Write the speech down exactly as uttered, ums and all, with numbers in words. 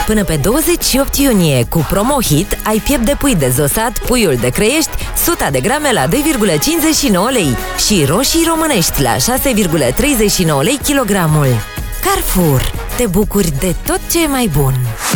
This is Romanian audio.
Până pe douăzeci și opt iunie, cu PromoHit, ai piept de pui dezosat, puiul de Crăiești, suta de grame la doi virgulă cincizeci și nouă lei și roșii românești la șase virgulă treizeci și nouă lei kilogramul. Carrefour. Te bucuri de tot ce e mai bun!